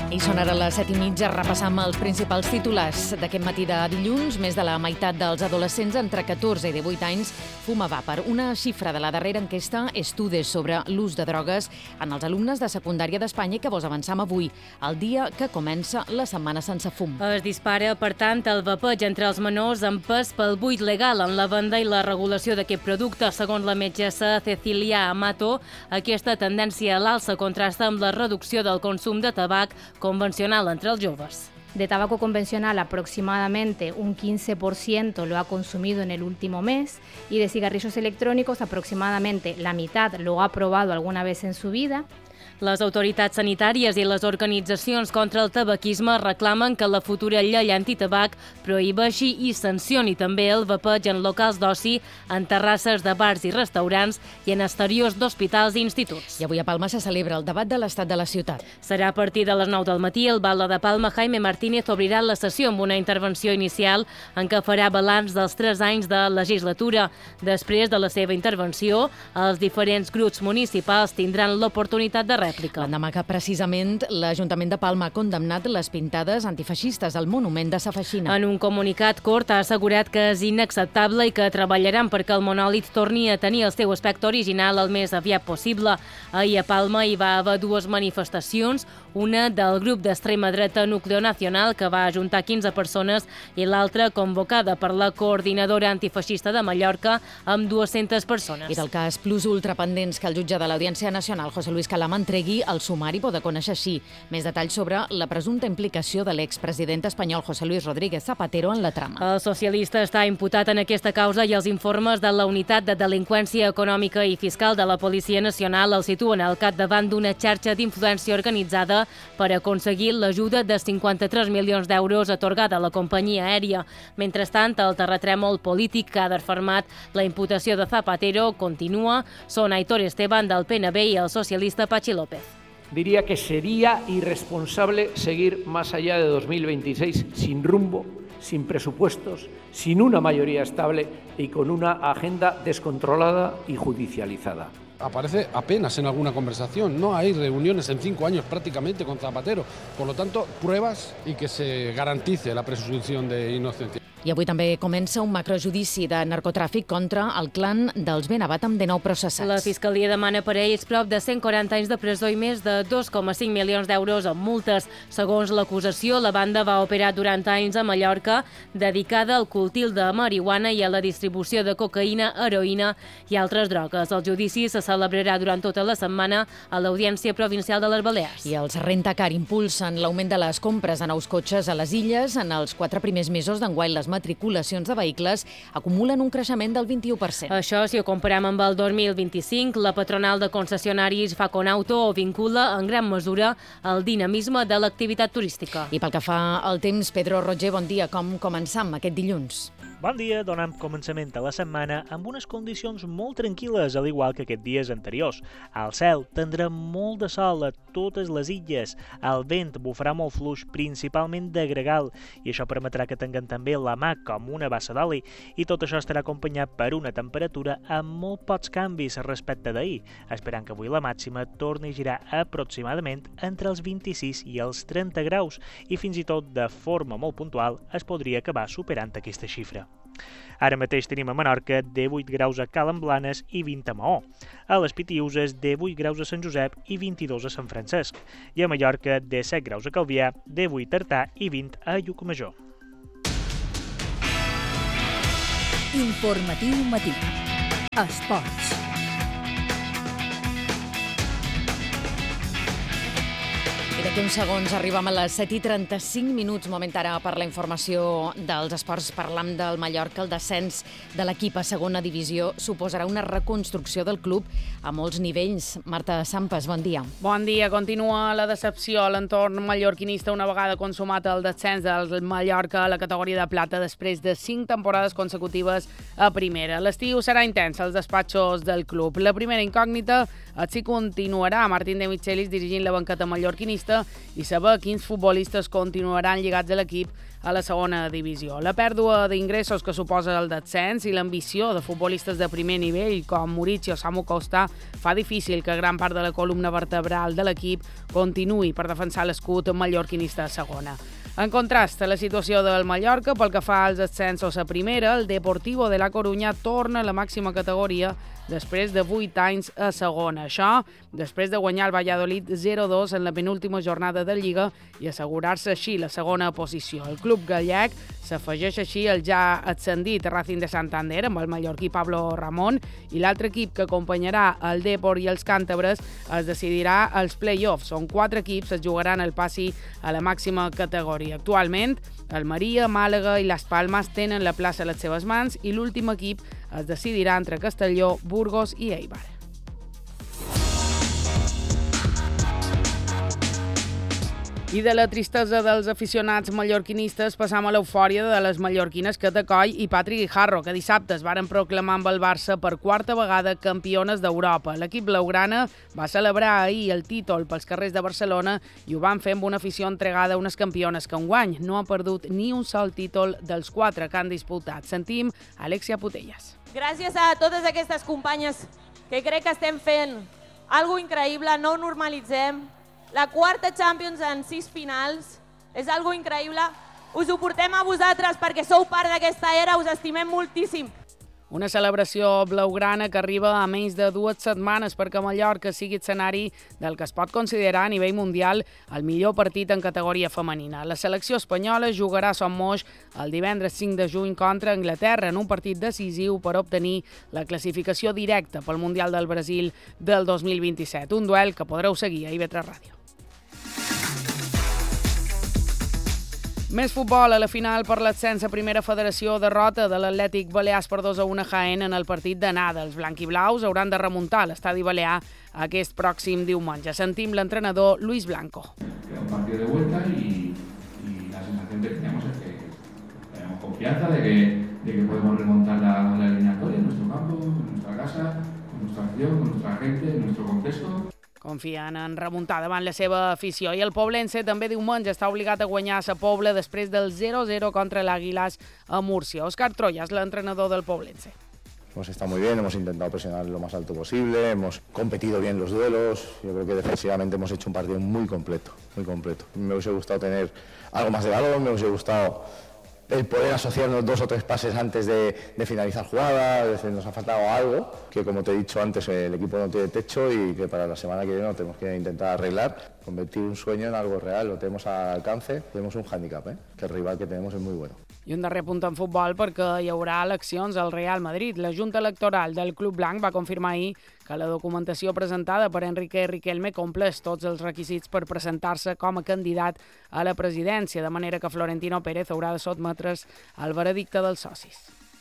I són ara les 7:30, repassam els principals titulars d'aquest matí de dilluns. Més de la meitat dels adolescents entre 14 i 18 anys fuma vapor. Una xifra de la darrera enquesta Estudis sobre l'ús de drogues en els alumnes de secundària d'Espanya que vos avançam avui, el dia que comença la setmana sense fum. Es dispara, per tant, el vapeig entre els menors empès pel buit legal en la venda i la regulació d'aquest producte. Segons la metgessa Cecilia Amato, aquesta tendència a l'alça contrasta amb la reducció del consum de tabac convencional entre els joves. De tabaco convencional, aproximadamente un 15% lo ha consumido en el último mes y de cigarrillos electrónicos, aproximadamente la mitad lo ha probado alguna vez en su vida. Les autoritats sanitàries i les organitzacions contra el tabaquisme reclamen que la futura llei antitabac prohibeixi i sancioni també el vapeig en locals d'oci, en terrasses de bars i restaurants i en exteriors d'hospitals i instituts. I avui a Palma se celebra el debat de l'estat de la ciutat. Serà a partir de les 9 del matí. El batlle de Palma, Jaime Martínez, obrirà la sessió amb una intervenció inicial en què farà balanç dels 3 anys de legislatura. Després de la seva intervenció, els diferents grups municipals tindran l'oportunitat de rèplica. L'endemà que precisament l'Ajuntament de Palma ha condemnat les pintades antifeixistes al monument de Sa Feixina. En un comunicat curt ha assegurat que és inacceptable i que treballaran perquè el monòlit torni a tenir el seu aspecte original el més aviat possible. Ahir a Palma hi va haver 2 manifestacions, una del grup d'extrema dreta Núcleo Nacional, que va ajuntar 15 persones, i l'altra convocada per la coordinadora antifeixista de Mallorca amb 200 persones. I del cas Plus Ultra pendents que el jutge de l'Audiència Nacional, José Luis Calama, entregui el sumari poder conèixer així més detalls sobre la presumpta implicació de l'expresident espanyol José Luis Rodríguez Zapatero en la trama. El socialista està imputat en aquesta causa i els informes de la Unitat de Delinqüència Econòmica i Fiscal de la Policia Nacional el situen al capdavant d'una xarxa d'influència organitzada per aconseguir l'ajuda de 53 milions d'euros atorgada a la companyia aèria. Mentrestant, el terratrèmol polític que ha desfermat la imputació de Zapatero continua. Són Aitor Esteban del PNB i el socialista Patxi López. Diría que sería irresponsable seguir más allá de 2026 sin rumbo, sin presupuestos, sin una mayoría estable y con una agenda descontrolada y judicializada. Aparece apenas en alguna conversación, no hay reuniones en 5 años prácticamente con Zapatero, por lo tanto, pruebas y que se garantice la presunción de inocencia. I avui també comença un macrojudici de narcotràfic contra el clan dels Benavat amb 19 processats. La Fiscalia demana per a ells prop de 140 anys de presó i més de 2,5 milions d'euros en multes. Segons l'acusació, la banda va operar durant anys a Mallorca, dedicada al cultiu de marihuana i a la distribució de cocaïna, heroïna i altres drogues. El judici se celebrarà durant tota la setmana a l'Audiència Provincial de les Balears. I els Rentacar impulsen l'augment de les compres de nous cotxes a les illes. En els 4 primers mesos d'enguany, les matriculacions de vehicles acumulen un creixement del 21%. Això, si ho comparem amb el 2025, la patronal de concessionaris Faconauto ho vincula en gran mesura al dinamisme de l'activitat turística. I pel que fa al temps, Pedro Roger, bon dia. Com començam aquest dilluns? Bon dia, donem començament a la setmana amb unes condicions molt tranquil·les, al igual que aquests dies anteriors. Al cel tindrà molt de sol a totes les illes. El vent bufarà molt fluix, principalment de gregal, i això permetrà que tinguem també la mà com una bassa d'oli, i tot això estarà acompanyat per una temperatura amb molt pocs canvis respecte d'ahir, esperant que avui la màxima torni a girar aproximadament entre els 26 i els 30 graus, i fins i tot de forma molt puntual es podria acabar superant aquesta xifra. Ara mateix tenim a Menorca 18 graus a Calamblanes i 20 a Maó, a les Pitiuses 18 graus a Sant Josep i 22 a Sant Francesc, i a Mallorca 17 graus a Calvià, 18 a Artà i 20 a Llucmajor. Informatiu matí. Esports. I d'aquí uns segons arribem a les 7:35, moment ara per la informació dels esports. Parlam del Mallorca. El descens de l'equip a segona divisió suposarà una reconstrucció del club a molts nivells. Marta Sampas, bon dia. Bon dia. Continua la decepció a l'entorn mallorquinista una vegada consumat el descens del Mallorca a la categoria de plata després de 5 temporades consecutives a primera. L'estiu serà intens als despatxos del club. La primera incògnita si continuarà Martín de Michelis dirigint la banqueta mallorquinista confiança i saber quins futbolistes continuaran lligats a l'equip a la segona divisió. La pèrdua d'ingressos que suposa el descens i l'ambició de futbolistes de primer nivell com Murici o Samu Costa fa difícil que gran part de la columna vertebral de l'equip continuï per defensar l'escut mallorquinista a segona. En contrast a la situació del Mallorca, pel que fa als ascensos a primera, el Deportivo de la Corunya torna a la màxima categoria després de 8 anys a segona. Això, després de guanyar el Valladolid 0-2 en la penúltima jornada de Lliga i assegurar-se així la segona posició. El club gallec s'afegeix així el ja ascendit Racing de Santander amb el mallorquí Pablo Ramón i l'altre equip que acompanyarà el Depor i els càntabres es decidirà als play-offs, on 4 equips es jugaran el passi a la màxima categoria. Actualment, Almeria, Màlaga i Las Palmas tenen la plaça a les seves mans i l'últim equip es decidirà entre Castelló, Burgos i Eibar. I de la tristesa dels aficionats mallorquinistes passam a l'eufòria de les mallorquines Kate Coll i Patrick Guijarro, que dissabte es varen proclamar amb el Barça per quarta vegada campiones d'Europa. L'equip blaugrana va celebrar ahir el títol pels carrers de Barcelona i ho van fer amb una afició entregada a unes campiones que enguany no han perdut ni un sol títol dels 4 que han disputat. Sentim Alexia Putellas. Gràcies a totes aquestes companyes que crec que estem fent algo increïble, no ho normalitzem. La quarta Champions en 6 finals és algo increïble. Us ho portem a vosaltres perquè sou part d'aquesta era, us estimem moltíssim. Una celebració blaugrana que arriba a menys de 2 setmanes perquè Mallorca sigui escenari del que es pot considerar a nivell mundial el millor partit en categoria femenina. La selecció espanyola jugarà a Son Moix el divendres 5 de juny contra Anglaterra en un partit decisiu per obtenir la classificació directa pel Mundial del Brasil del 2027. Un duel que podreu seguir a IB3 Ràdio. Més futbol a la final per l'ascens a primera federació, derrota de l'Atlètic Balears per 2-1 a Jaén en el partit d'anada. Els blanquiblaus hauran de remuntar l'estadi balear aquest pròxim diumenge. Sentim l'entrenador Luis Blanco. Era un partido de vuelta y la sensación que tenemos es que tenemos confianza de que podemos remontar la eliminatoria en nuestro campo, en nuestra casa, con nuestra acción, con nuestra gente, en nuestro contexto. Confien en remuntar davant la seva afició. I el Poblense també diumenge està obligat a guanyar a Sa Pobla després del 0-0 contra l'Àguilas a Múrcia. Òscar Troyas, l'entrenador del Poblense. Hemos estado muy bien, hemos intentado presionar lo más alto posible, hemos competido bien los duelos. Yo creo que defensivamente hemos hecho un partido muy completo, muy completo. Me hubiese gustado tener algo más de balón, me hubiese gustado el poder asociarnos 2 o 3 pases antes de finalizar jugadas. Nos ha faltado algo que, como te he dicho antes, el equipo no tiene techo y que para la semana que viene lo tenemos que intentar arreglar. Convertir un sueño en algo real, lo tenemos al alcance. Tenemos un hándicap, que el rival que tenemos es muy bueno. I un darrer punt en futbol perquè hi haurà eleccions al Real Madrid. La Junta Electoral del Club Blanc va confirmar ahir que la documentació presentada per Enrique Riquelme compleix tots els requisits per presentar-se com a candidat a la presidència, de manera que Florentino Pérez haurà de sotmetre's al veredicte dels socis.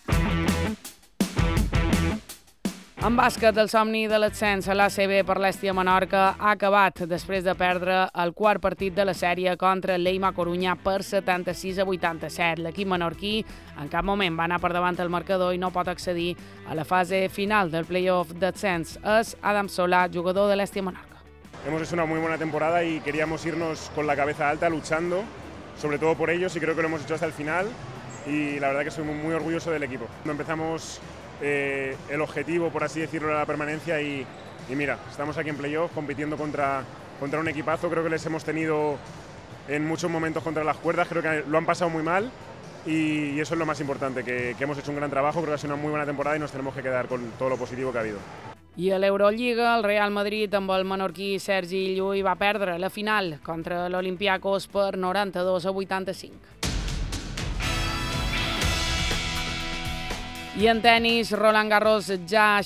En bàsquet, el somni de l'ascens a l'ACB per l'Hèstia Menorca ha acabat després de perdre el quart partit de la sèrie contra l'Eima Corunya per 76-87. L'equip menorquí en cap moment va anar per davant el marcador i no pot accedir a la fase final del play-off d'ascens. És Adam Solà, jugador de l'Hèstia Menorca. Hemos hecho una muy buena temporada y queríamos irnos con la cabeza alta, luchando, sobre todo por ellos, y creo que lo hemos hecho hasta el final. Y la verdad que soy muy orgulloso del equipo. Cuando empezamos el objetivo, por así decirlo, era la permanencia y mira, estamos aquí en playoff compitiendo contra un equipazo. Creo que les hemos tenido en muchos momentos contra las cuerdas, creo que lo han pasado muy mal y eso es lo más importante, que hemos hecho un gran trabajo, creo que ha sido una muy buena temporada y nos tenemos que quedar con todo lo positivo que ha habido. I a l'Eurolliga, el Real Madrid amb el menorquí Sergi Llull va perdre la final contra l'Olympiakos per 92-85. I en tenis, Roland Garros ja